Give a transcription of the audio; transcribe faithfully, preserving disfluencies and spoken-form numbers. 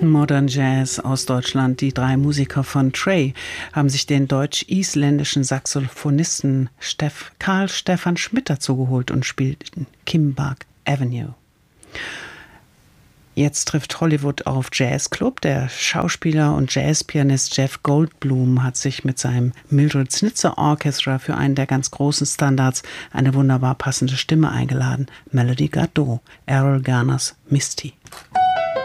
Modern Jazz aus Deutschland. Die drei Musiker von Trey haben sich den deutsch-isländischen Saxophonisten Steff, Karl Stefan Schmidt dazu geholt und spielten Kimbap Avenue. Jetzt trifft Hollywood auf Jazzclub. Der Schauspieler und Jazzpianist Jeff Goldblum hat sich mit seinem Mildred Snitzer Orchestra für einen der ganz großen Standards eine wunderbar passende Stimme eingeladen. Melody Gardot, Errol Garners Misty.